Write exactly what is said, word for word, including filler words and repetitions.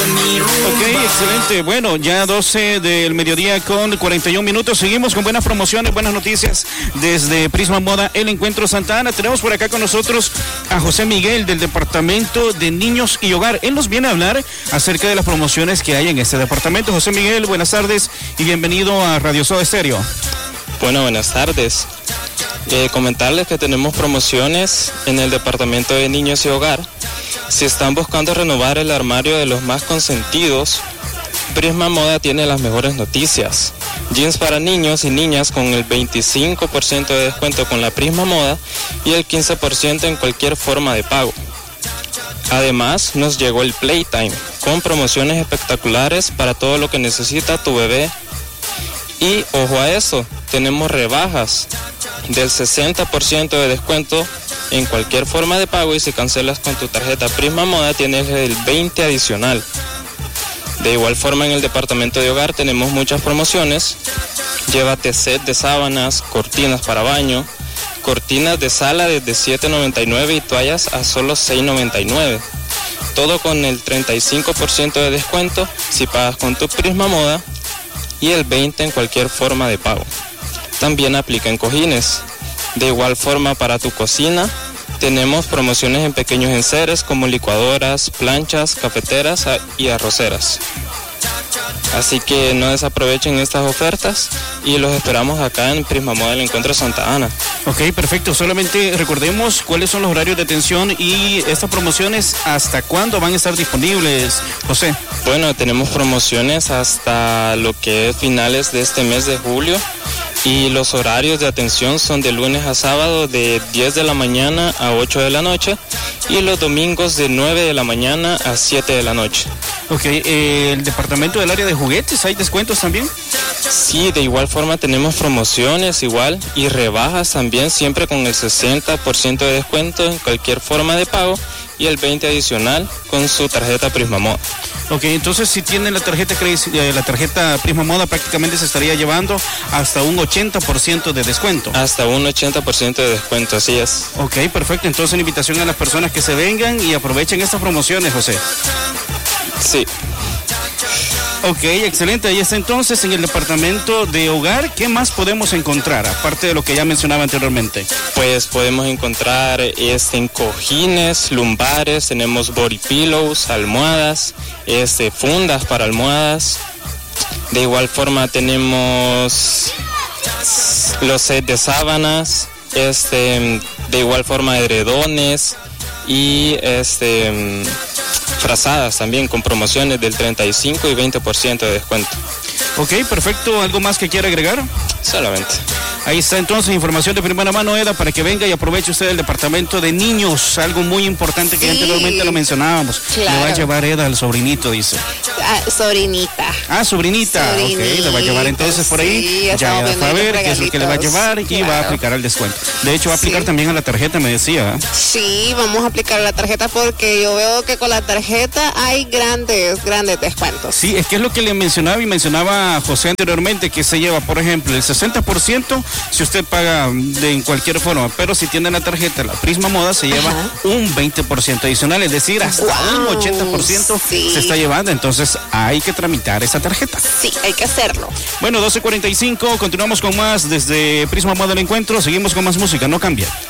Ok, excelente. Bueno, ya doce del mediodía con cuarenta y un minutos. Seguimos con buenas promociones, buenas noticias desde Prisma Moda, el Encuentro Santa Ana. Tenemos por acá con nosotros a José Miguel del Departamento de Niños y Hogar. Él nos viene a hablar acerca de las promociones que hay en este departamento. José Miguel, buenas tardes y bienvenido a Radio Soda Stereo. Bueno, buenas tardes. Eh, comentarles que tenemos promociones en el Departamento de Niños y Hogar. Si están buscando renovar el armario de los más consentidos, Prisma Moda tiene las mejores noticias. Jeans para niños y niñas con el veinticinco por ciento de descuento con la Prisma Moda y el quince por ciento en cualquier forma de pago. Además, nos llegó el Playtime con promociones espectaculares para todo lo que necesita tu bebé. Y ojo a eso, tenemos rebajas del sesenta por ciento de descuento en cualquier forma de pago, y si cancelas con tu tarjeta Prisma Moda tienes el veinte adicional. De igual forma, en el departamento de hogar tenemos muchas promociones. Llévate set de sábanas, cortinas para baño, cortinas de sala desde siete noventa y nueve y toallas a solo seis noventa y nueve. Todo con el treinta y cinco por ciento de descuento si pagas con tu Prisma Moda y el veinte por ciento en cualquier forma de pago. También aplica en cojines. De igual forma, para tu cocina tenemos promociones en pequeños enseres como licuadoras, planchas, cafeteras y arroceras. Así que no desaprovechen estas ofertas y los esperamos acá en Prisma Moda del Encuentro Santa Ana. Ok, perfecto. Solamente recordemos cuáles son los horarios de atención y estas promociones, ¿hasta cuándo van a estar disponibles, José? Bueno, tenemos promociones hasta lo que es finales de este mes de julio. Y los horarios de atención son de lunes a sábado de diez de la mañana a ocho de la noche y los domingos de nueve de la mañana a siete de la noche. Ok, eh, ¿el departamento del área de juguetes hay descuentos también? Sí, de igual forma tenemos promociones igual y rebajas también, siempre con el sesenta por ciento de descuento en cualquier forma de pago y el veinte por ciento adicional con su tarjeta Prisma Moda. Ok, entonces si tienen la tarjeta la tarjeta Prisma Moda prácticamente se estaría llevando hasta un ochenta por ciento de descuento. Hasta un ochenta por ciento de descuento, así es. Ok, perfecto. Entonces una invitación a las personas que se vengan y aprovechen estas promociones, José. Sí. Ok, excelente. Ahí está entonces en el departamento de hogar. ¿Qué más podemos encontrar, aparte de lo que ya mencionaba anteriormente? Pues podemos encontrar este, en cojines, lumbares, tenemos body pillows, almohadas, este, fundas para almohadas. De igual forma tenemos los sets de sábanas, este, de igual forma edredones y este... frazadas también con promociones del treinta y cinco y veinte por ciento de descuento. Ok, perfecto. ¿Algo más que quiera agregar? Solamente. Ahí está entonces información de primera mano, Eda, para que venga y aproveche usted el departamento de niños, algo muy importante que sí, anteriormente lo mencionábamos. Claro. Le va a llevar Eda al sobrinito, dice. Ah, sobrinita. Ah, sobrinita. Sobrinito, ok, le va a llevar entonces por ahí. Sí, ya Eda va a ver qué es lo que le va a llevar y claro, va a aplicar el descuento. De hecho, va a aplicar sí. también a la tarjeta, me decía. ¿eh? Sí, vamos a aplicar a la tarjeta porque yo veo que con la tarjeta hay grandes, grandes descuentos. Sí, es que es lo que le mencionaba y mencionaba José anteriormente, que se lleva, por ejemplo, el sesenta por ciento si usted paga de en cualquier forma, pero si tiene la tarjeta la Prisma Moda se lleva Ajá. un veinte por ciento adicional, es decir, hasta wow, un ochenta por ciento sí. se está llevando, entonces hay que tramitar esa tarjeta. Sí, hay que hacerlo. Bueno, doce cuarenta y cinco, continuamos con más desde Prisma Moda del Encuentro, seguimos con más música, no cambia.